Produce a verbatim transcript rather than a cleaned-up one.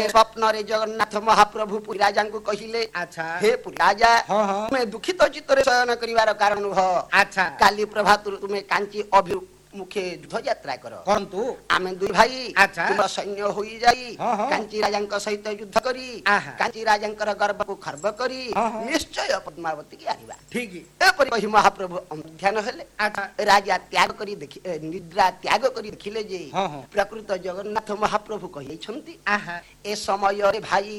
स्वप्न रे जगन्नाथ महाप्रभु पुरी राजा को कहिले अच्छा हे पुरी राजा हाँ हाँ तुम्हें दुखित चित्तरे शयन करिवार कारण भ अच्छा काली प्रभात तुम्हें कांची अभिमुखे युद्ध यात्रा कर करंतु आमे दुई भाई अच्छा तुम सैन्य होई जाई हाँ, हाँ। कांची राजा सहित युद्ध करी आहा। कांची राजा गर्भ को खर्ब करी हाँ, हाँ। निश्चय पद्मावती की आनिबा ठीक एपरि कहि महाप्रभु ध्यान हेले अच्छा राजा त्याग करी देखि निद्रा त्याग करी देखिले जे हाँ, हाँ। प्रकृत जगन्नाथ महाप्रभु कहि छंती आहा ए समय रे भाई